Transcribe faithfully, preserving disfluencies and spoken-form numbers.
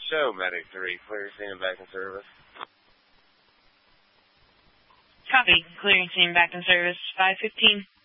Show Medic three, clear scene and back in service. Copy, clearing scene back in service, five fifteen.